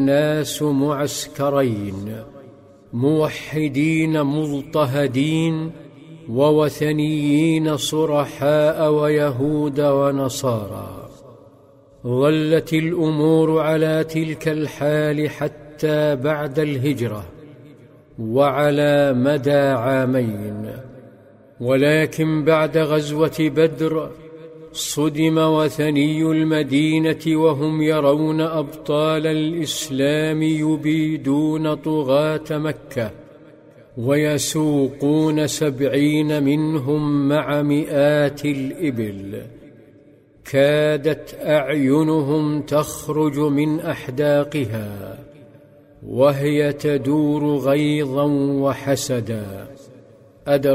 الناس معسكرين، موحدين مضطهدين ووثنيين صرحاء ويهود ونصارى. ظلت الأمور على تلك الحال حتى بعد الهجرة وعلى مدى عامين، ولكن بعد غزوة بدر صدم وثني المدينة وهم يرون أبطال الإسلام يبيدون طغاة مكة ويسوقون 70 منهم مع مئات الإبل. كادت أعينهم تخرج من أحداقها وهي تدور غيظا وحسدا.